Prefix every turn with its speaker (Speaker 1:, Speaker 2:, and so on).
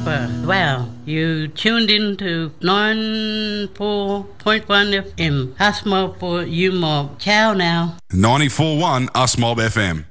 Speaker 1: Super. Wow. You tuned in to 94.1 FM. Us Mob for you mob. Ciao now.
Speaker 2: 94.1 Us Mob FM.